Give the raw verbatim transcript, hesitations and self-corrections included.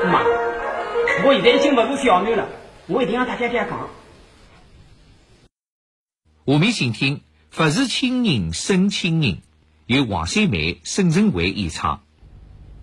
妈，我现在已经不是小女了，我一定让大家家讲。 下面请听《不是亲人胜亲人》，由黄三梅、沈成伟演唱。